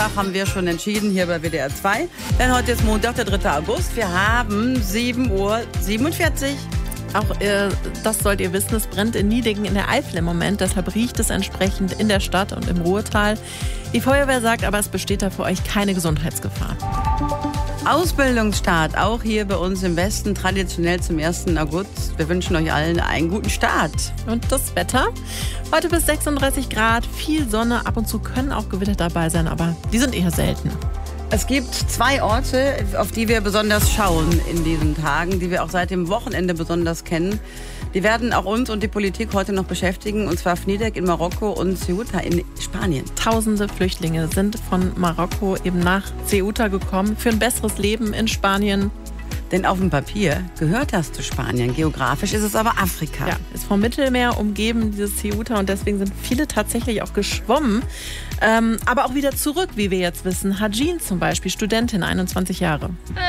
Donnerstag haben wir schon entschieden hier bei WDR 2. Denn heute ist Montag, der 3. August. Wir haben 7:47 Uhr. Auch das sollt ihr wissen, es brennt in Nidingen in der Eifel im Moment. Deshalb riecht es entsprechend in der Stadt und im Ruhrtal. Die Feuerwehr sagt aber, es besteht da für euch keine Gesundheitsgefahr. Ausbildungsstart, auch hier bei uns im Westen, traditionell zum 1. August. Wir wünschen euch allen einen guten Start. Und das Wetter? Heute bis 36 Grad, viel Sonne, ab und zu können auch Gewitter dabei sein, aber die sind eher selten. Es gibt 2 Orte, auf die wir besonders schauen in diesen Tagen, die wir auch seit dem Wochenende besonders kennen. Die werden auch uns und die Politik heute noch beschäftigen, und zwar Fnideq in Marokko und Ceuta in Spanien. Tausende Flüchtlinge sind von Marokko eben nach Ceuta gekommen für ein besseres Leben in Spanien. Denn auf dem Papier gehört das zu Spanien. Geografisch ist es aber Afrika. Ja, ist vom Mittelmeer umgeben, dieses Ceuta. Und deswegen sind viele tatsächlich auch geschwommen. Aber auch wieder zurück, wie wir jetzt wissen. Hajin zum Beispiel, Studentin, 21 Jahre.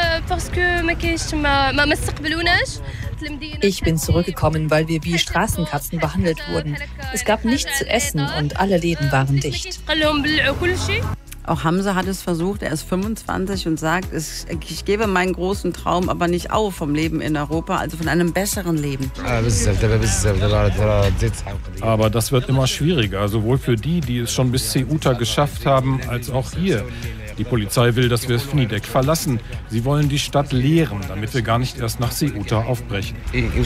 Ich bin zurückgekommen, weil wir wie Straßenkatzen behandelt wurden. Es gab nichts zu essen und alle Läden waren dicht. Auch Hamza hat es versucht, er ist 25 und sagt, ich gebe meinen großen Traum aber nicht auf vom Leben in Europa, also von einem besseren Leben. Aber das wird immer schwieriger, sowohl für die es schon bis Ceuta geschafft haben, als auch hier. Die Polizei will, dass wir Fnideq verlassen. Sie wollen die Stadt leeren, damit wir gar nicht erst nach Ceuta aufbrechen.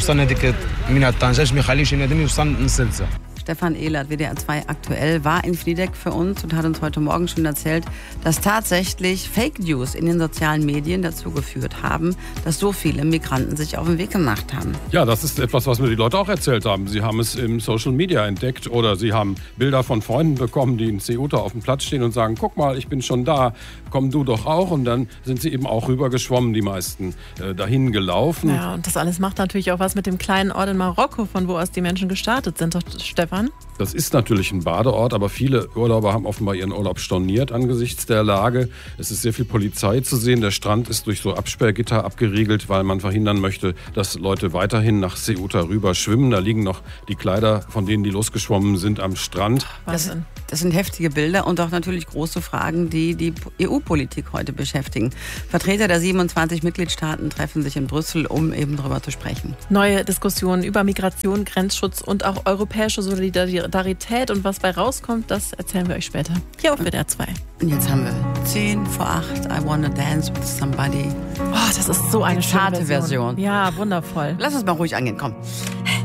Stefan Ehlert, WDR 2 aktuell, war in Fnideq für uns und hat uns heute Morgen schon erzählt, dass tatsächlich Fake News in den sozialen Medien dazu geführt haben, dass so viele Migranten sich auf den Weg gemacht haben. Ja, das ist etwas, was mir die Leute auch erzählt haben. Sie haben es im Social Media entdeckt oder sie haben Bilder von Freunden bekommen, die in Ceuta auf dem Platz stehen und sagen, guck mal, ich bin schon da, komm du doch auch. Und dann sind sie eben auch rüber geschwommen, die meisten dahin gelaufen. Ja, und das alles macht natürlich auch was mit dem kleinen Ort in Marokko, von wo aus die Menschen gestartet sind, doch Stefan? Das ist natürlich ein Badeort, aber viele Urlauber haben offenbar ihren Urlaub storniert angesichts der Lage. Es ist sehr viel Polizei zu sehen. Der Strand ist durch so Absperrgitter abgeriegelt, weil man verhindern möchte, dass Leute weiterhin nach Ceuta rüber schwimmen. Da liegen noch die Kleider, von denen die losgeschwommen sind, am Strand. Das sind heftige Bilder und auch natürlich große Fragen, die die EU-Politik heute beschäftigen. Vertreter der 27 Mitgliedstaaten treffen sich in Brüssel, um eben darüber zu sprechen. Neue Diskussionen über Migration, Grenzschutz und auch europäische Solidarität. Und was bei rauskommt, das erzählen wir euch später. Hier auf WDR 2. Und jetzt haben wir 8:10, I Wanna Dance with Somebody. Oh, das ist so eine schöne Version. Ja, wundervoll. Lass uns mal ruhig angehen, komm.